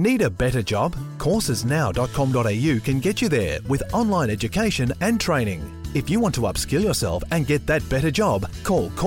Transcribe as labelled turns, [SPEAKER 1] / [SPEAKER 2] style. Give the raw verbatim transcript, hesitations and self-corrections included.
[SPEAKER 1] Need a better job? courses now dot com dot a u can get you there with online education and training. If you want to upskill yourself and get that better job, call